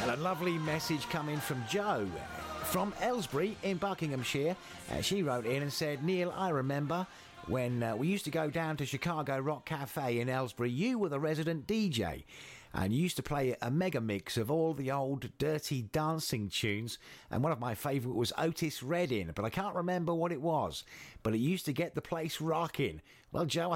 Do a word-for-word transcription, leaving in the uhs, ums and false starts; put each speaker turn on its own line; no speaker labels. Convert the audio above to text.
A lovely message coming from Jo from Aylesbury in Buckinghamshire. Uh, she wrote in and said, Neil, I remember when uh, we used to go down to Chicago Rock Cafe in Aylesbury. You were the resident D J and you used to play a mega mix of all the old Dirty Dancing tunes, and one of my favourite was Otis Redding, but I can't remember what it was, but it used to get the place rocking. Well, Jo, I